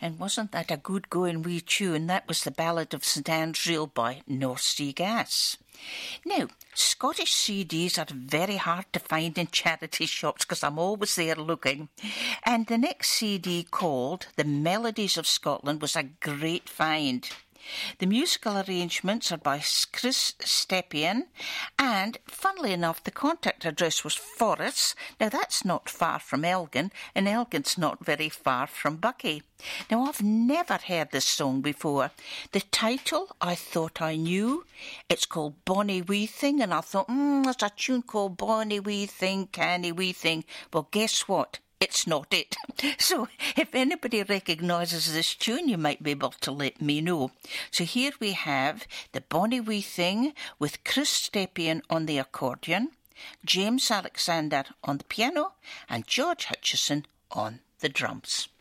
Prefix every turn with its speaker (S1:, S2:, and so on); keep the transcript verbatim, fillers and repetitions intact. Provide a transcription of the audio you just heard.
S1: And wasn't that a good going wee tune? That was the Ballad of St Andrew by North Sea Gas. Now, Scottish C Ds are very hard to find in charity shops because I'm always there looking. And the next C D, called The Melodies of Scotland, was a great find. The musical arrangements are by Chris Stepien, and funnily enough, the contact address was Forres. Now that's not far from Elgin, and Elgin's not very far from Buckie. Now I've never heard this song before. The title I thought I knew. It's called Bonnie Wee Thing, and I thought, hmm, there's a tune called Bonnie Wee Thing, Canny Wee Thing. Well, guess what? It's not it. So if anybody recognises this tune, you might be able to let me know. So here we have the Bonnie Wee Thing with Chris Stepien on the accordion, James Alexander on the piano, and George Hutchison on the drums.